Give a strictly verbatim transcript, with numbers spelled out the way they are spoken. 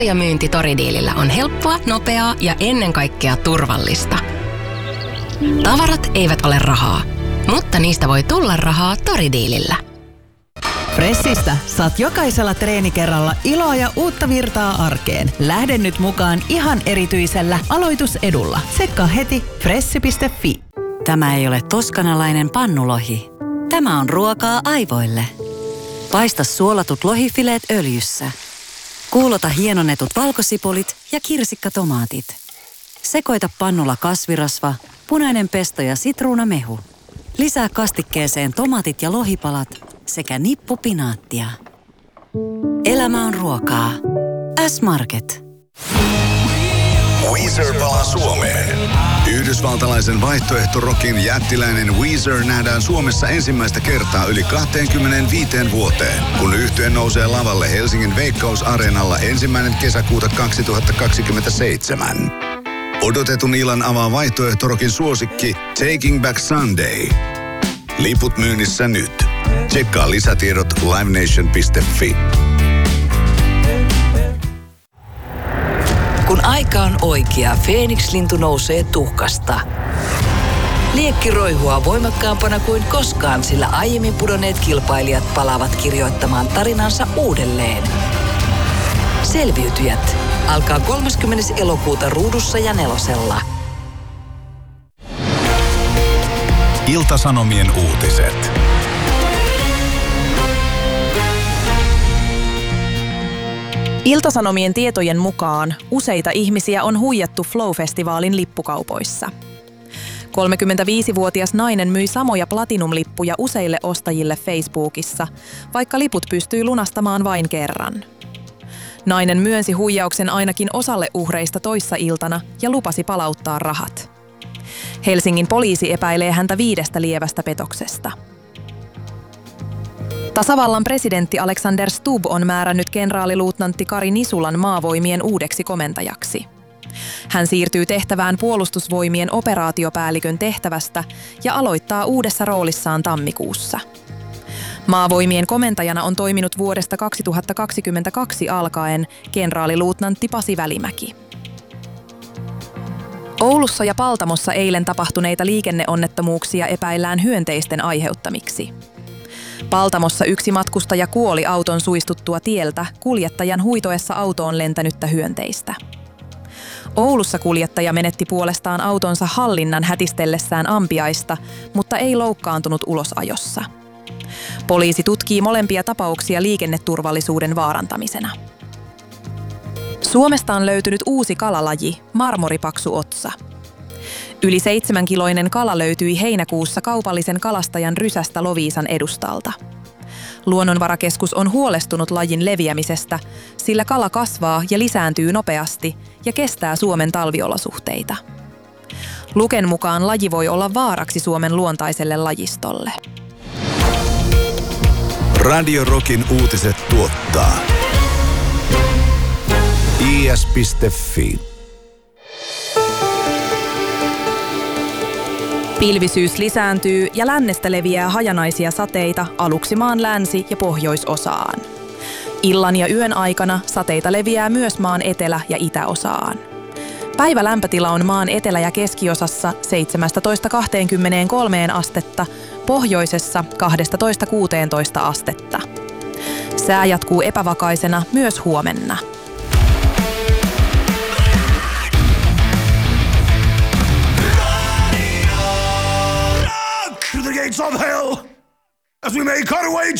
Ja myynti Toridiilillä on helppoa, nopeaa ja ennen kaikkea turvallista. Tavarat eivät ole rahaa, mutta niistä voi tulla rahaa Toridiilillä. Fressistä saat jokaisella treenikerralla iloa ja uutta virtaa arkeen. Lähde nyt mukaan ihan erityisellä aloitusedulla. Tsekkaa heti fressi piste fi. Tämä ei ole toskanalainen pannulohi. Tämä on ruokaa aivoille. Paista suolatut lohifileet öljyssä. Kuulota hienonnetut valkosipulit ja kirsikkatomaatit. Sekoita pannulla kasvirasva, punainen pesto ja sitruunamehu. Lisää kastikkeeseen tomaatit ja lohipalat sekä nippu pinaattia. Elämä on ruokaa. S-Market. Weezer palaa Suomeen. Yhdysvaltalaisen vaihtoehtorokin jättiläinen Weezer nähdään Suomessa ensimmäistä kertaa yli kaksikymmentäviisi vuoteen, kun yhtye nousee lavalle Helsingin Veikkaus-areenalla ensimmäinen kesäkuuta kaksituhattakaksikymmentäseitsemän. Odotetun illan avaa vaihtoehtorokin suosikki Taking Back Sunday. Liput myynnissä nyt. Tsekkaa lisätiedot livenation piste fi. Kun aika on oikea, Feeniks-lintu nousee tuhkasta. Liekki roihua voimakkaampana kuin koskaan, sillä aiemmin pudonneet kilpailijat palaavat kirjoittamaan tarinansa uudelleen. Selviytyjät alkaa kolmaskymmenes elokuuta Ruudussa ja Nelosella. Ilta-Sanomien uutiset. Ilta-Sanomien tietojen mukaan useita ihmisiä on huijattu Flow-festivaalin lippukaupoissa. kolmekymmentäviisivuotias nainen myi samoja Platinum-lippuja useille ostajille Facebookissa, vaikka liput pystyi lunastamaan vain kerran. Nainen myönsi huijauksen ainakin osalle uhreista toissa iltana ja lupasi palauttaa rahat. Helsingin poliisi epäilee häntä viidestä lievästä petoksesta. Tasavallan presidentti Alexander Stubb on määrännyt kenraaliluutnantti Kari Nisulan maavoimien uudeksi komentajaksi. Hän siirtyy tehtävään puolustusvoimien operaatiopäällikön tehtävästä ja aloittaa uudessa roolissaan tammikuussa. Maavoimien komentajana on toiminut vuodesta kaksituhattakaksikymmentäkaksi alkaen kenraaliluutnantti Pasi Välimäki. Oulussa ja Paltamossa eilen tapahtuneita liikenneonnettomuuksia epäillään hyönteisten aiheuttamiksi. Paltamossa yksi matkustaja kuoli auton suistuttua tieltä kuljettajan huitoessa autoon lentänyttä hyönteistä. Oulussa kuljettaja menetti puolestaan autonsa hallinnan hätistellessään ampiaista, mutta ei loukkaantunut ulosajossa. Poliisi tutkii molempia tapauksia liikenneturvallisuuden vaarantamisena. Suomesta on löytynyt uusi kalalaji, marmoripaksuotsa. Yli seitsemänkiloinen kala löytyi heinäkuussa kaupallisen kalastajan rysästä Loviisan edustalta. Luonnonvarakeskus on huolestunut lajin leviämisestä, sillä kala kasvaa ja lisääntyy nopeasti ja kestää Suomen talviolosuhteita. Luken mukaan laji voi olla vaaraksi Suomen luontaiselle lajistolle. Radio Rockin uutiset tuottaa i s piste fi. Pilvisyys lisääntyy ja lännestä leviää hajanaisia sateita aluksi maan länsi- ja pohjoisosaan. Illan ja yön aikana sateita leviää myös maan etelä- ja itäosaan. Päivä lämpötila on maan etelä- ja keskiosassa seitsemästätoista kaksikymmentäkolme astetta, pohjoisessa kaksitoista kuusitoista astetta. Sää jatkuu epävakaisena myös huomenna. Of hell as we make our way